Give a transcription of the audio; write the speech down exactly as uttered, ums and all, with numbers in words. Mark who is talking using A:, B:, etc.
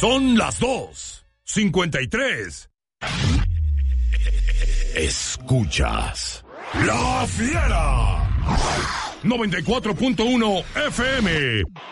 A: Son las dos cincuenta y tres. Escuchas La Fiera noventa y cuatro punto uno F M.